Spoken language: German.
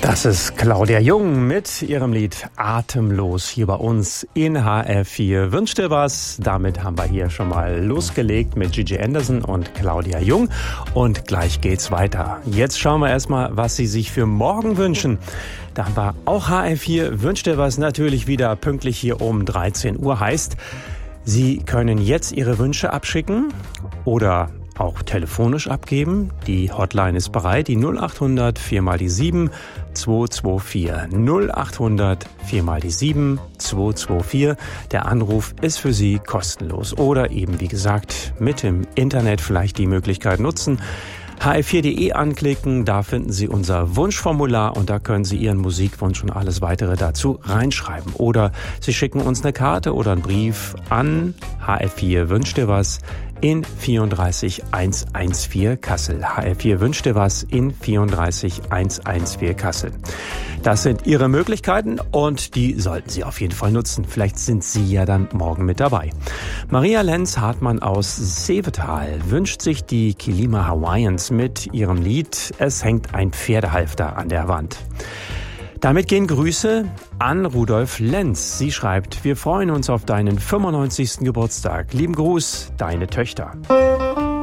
Das ist Claudia Jung mit ihrem Lied Atemlos hier bei uns in HR4. Wünsch dir was? Damit haben wir hier schon mal losgelegt mit Gigi Anderson und Claudia Jung. Und gleich geht's weiter. Jetzt schauen wir erstmal, was Sie sich für morgen wünschen. Da haben wir auch HR4. Wünsch dir was? Natürlich wieder pünktlich hier um 13 Uhr. Heißt, Sie können jetzt Ihre Wünsche abschicken oder auch telefonisch abgeben. Die Hotline ist bereit, die 0800 4 mal die 7 224. 0800 4 mal die 7 224. Der Anruf ist für Sie kostenlos. Oder eben, wie gesagt, mit dem Internet vielleicht die Möglichkeit nutzen. hr4.de anklicken, da finden Sie unser Wunschformular und da können Sie Ihren Musikwunsch und alles weitere dazu reinschreiben. Oder Sie schicken uns eine Karte oder einen Brief an HR4 Wünsch dir was in 34114 Kassel. HR4 Wünsch dir was in 34114 Kassel. Das sind Ihre Möglichkeiten und die sollten Sie auf jeden Fall nutzen. Vielleicht sind Sie ja dann morgen mit dabei. Maria Lenz-Hartmann aus Seevetal wünscht sich die Kilima Hawaiians mit ihrem Lied Es hängt ein Pferdehalfter an der Wand. Damit gehen Grüße an Rudolf Lenz. Sie schreibt, wir freuen uns auf deinen 95. Geburtstag. Lieben Gruß, deine Töchter.